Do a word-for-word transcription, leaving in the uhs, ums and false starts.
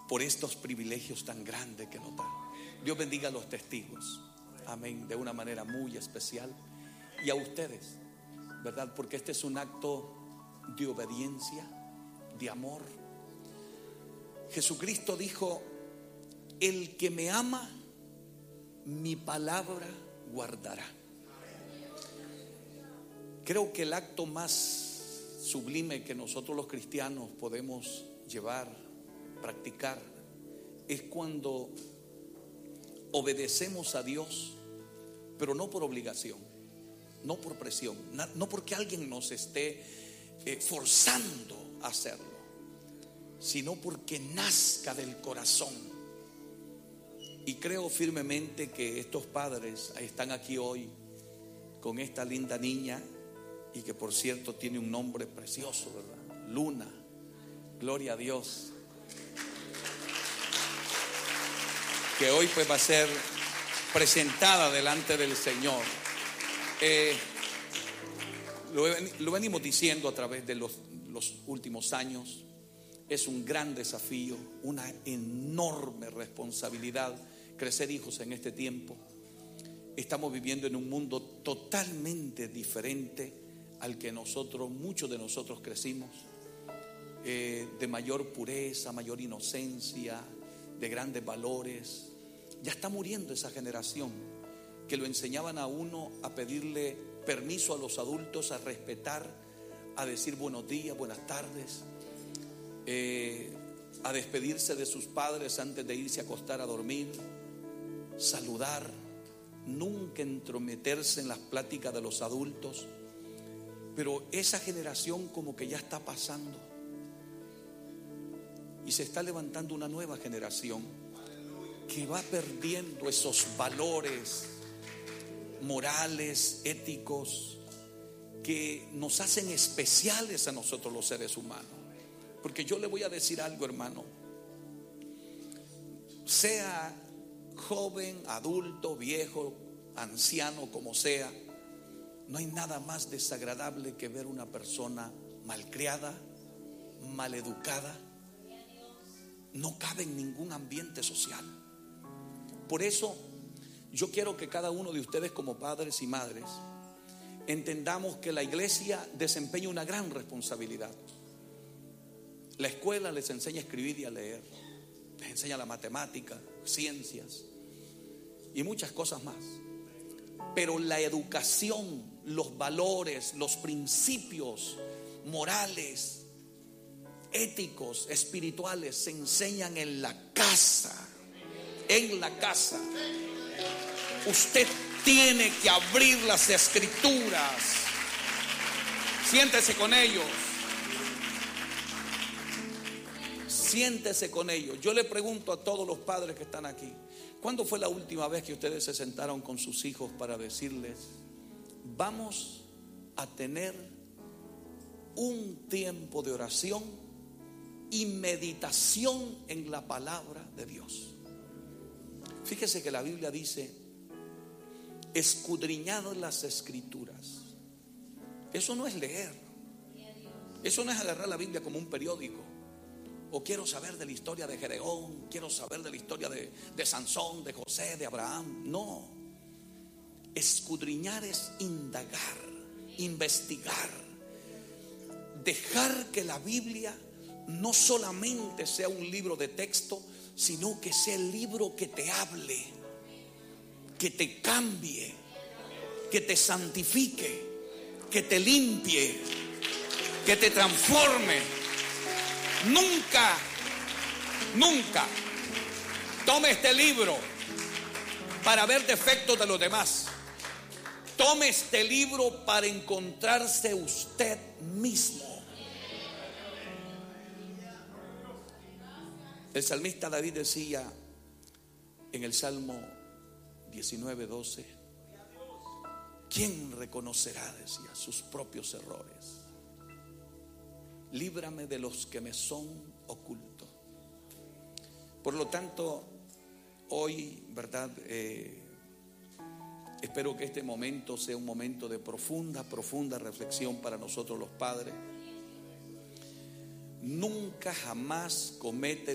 por estos privilegios tan grandes que nos da. Dios bendiga a los testigos, amén, de una manera muy especial. Y a ustedes, ¿verdad? Porque este es un acto de obediencia, de amor. Jesucristo dijo: el que me ama, mi palabra guardará. Creo que el acto más sublime que nosotros los cristianos podemos llevar, practicar, es cuando obedecemos a Dios, pero no por obligación, no por presión, no porque alguien nos esté eh, forzando a hacerlo, sino porque nazca del corazón. Y creo firmemente que estos padres están aquí hoy con esta linda niña, y que por cierto tiene un nombre precioso, ¿verdad? Luna. Gloria a Dios. Que hoy pues va a ser presentada delante del Señor. Eh, lo, lo venimos diciendo a través de los, los últimos años. Es un gran desafío, una enorme responsabilidad crecer hijos en este tiempo. Estamos viviendo en un mundo totalmente diferente al que nosotros, muchos de nosotros crecimos, eh, de mayor pureza, mayor inocencia, de grandes valores. Ya está muriendo esa generación que lo enseñaban a uno a pedirle permiso a los adultos, a respetar, a decir buenos días, buenas tardes, eh, a despedirse de sus padres antes de irse a acostar a dormir, saludar, nunca entrometerse en las pláticas de los adultos. Pero esa generación como que ya está pasando y se está levantando una nueva generación que va perdiendo esos valores morales, éticos, que nos hacen especiales a nosotros los seres humanos. Porque yo le voy a decir algo, hermano, sea joven, adulto, viejo, anciano, como sea, no hay nada más desagradable que ver una persona malcriada, maleducada. No cabe en ningún ambiente social. Por eso yo quiero que cada uno de ustedes, como padres y madres, entendamos que la iglesia desempeña una gran responsabilidad. La escuela les enseña a escribir y a leer, les enseña la matemática, ciencias y muchas cosas más. Pero la educación, los valores, los principios morales, éticos, espirituales se enseñan en la casa. En la casa. Usted tiene que abrir las escrituras. Siéntese con ellos. Siéntese con ellos. Yo le pregunto a todos los padres que están aquí: ¿cuándo fue la última vez que ustedes se sentaron con sus hijos para decirles: vamos a tener un tiempo de oración y meditación en la palabra de Dios? Fíjese que la Biblia dice: escudriñad las escrituras. Eso no es leer. Eso no es agarrar la Biblia como un periódico. O quiero saber de la historia de Gedeón, quiero saber de la historia de, de Sansón, de José, de Abraham. No. Escudriñar es indagar, investigar, dejar que la Biblia no solamente sea un libro de texto, sino que sea el libro que te hable, que te cambie, que te santifique, que te limpie, que te transforme. Nunca, nunca tome este libro para ver defectos de los demás. Tome este libro para encontrarse usted mismo. El salmista David decía en el Salmo diecinueve doce: ¿quién reconocerá, decía, sus propios errores? Líbrame de los que me son ocultos. Por lo tanto, hoy, ¿verdad? Eh, espero que este momento sea un momento de profunda, profunda reflexión para nosotros los padres. Nunca jamás comete